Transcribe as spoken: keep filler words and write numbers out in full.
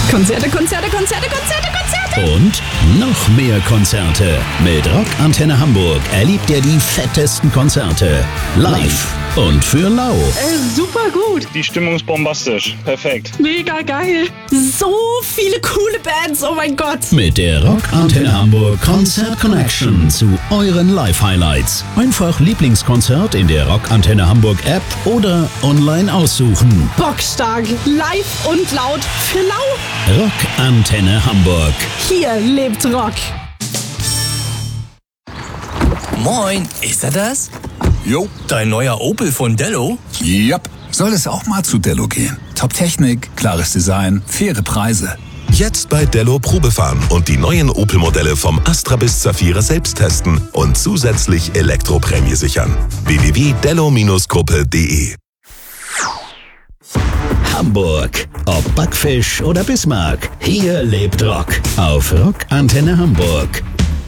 Konzerte, Konzerte, Konzerte, Konzerte, Konzerte. Und noch mehr Konzerte. Mit Rock Antenne Hamburg erlebt ihr die fettesten Konzerte. Live und für lau. Äh, super gut. Die Stimmung ist bombastisch. Perfekt. Mega geil. So viele coole Bands, oh mein Gott. Mit der Rock Antenne Hamburg Konzert Connection zu euren Live-Highlights. Einfach Lieblingskonzert in der Rock Antenne Hamburg App oder online aussuchen. Bockstark. Live und laut für lau. Rock Antenne Hamburg. Hier lebt Rock. Moin, ist er das? Jo. Dein neuer Opel von Dello? Yep. Soll es auch mal zu Dello gehen? Top-Technik, klares Design, faire Preise. Jetzt bei Dello Probefahren und die neuen Opel-Modelle vom Astra bis Zafira selbst testen und zusätzlich Elektroprämie sichern. w w w punkt dello gruppe punkt de Hamburg. Ob Backfisch oder Bismarck. Hier lebt Rock. Auf Rock Antenne Hamburg.